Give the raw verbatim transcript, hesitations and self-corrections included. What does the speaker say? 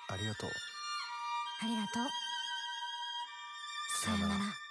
ありがとう。 ありがとう。さよなら。